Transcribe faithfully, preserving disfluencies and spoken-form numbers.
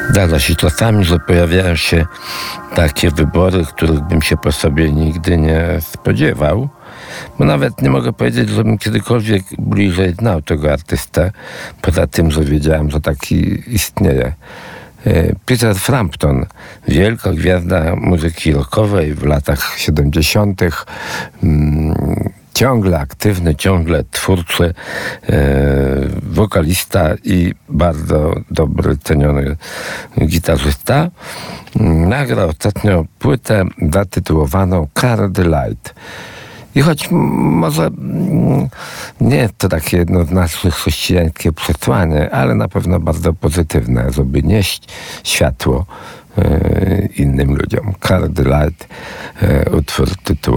Zdarza się czasami, że pojawiają się takie wybory, których bym się po sobie nigdy nie spodziewał. Bo nawet nie mogę powiedzieć, żebym kiedykolwiek bliżej znał tego artystę, poza tym, że wiedziałem, że taki istnieje. Peter Frampton, wielka gwiazda muzyki rockowej w latach siedemdziesiątych. Ciągle aktywny, ciągle twórczy, e, wokalista i bardzo dobry, ceniony gitarzysta. Nagrał ostatnio płytę zatytułowaną Card Light. I choć może nie jest to takie jednoznaczne chrześcijańskie przesłanie, ale na pewno bardzo pozytywne, żeby nieść światło e, innym ludziom. Card Light, e, utwór tytułu